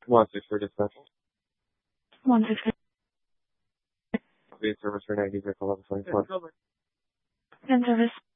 1-6 for dispatch. 1-6. Be service for 90 vehicle level 24. In service.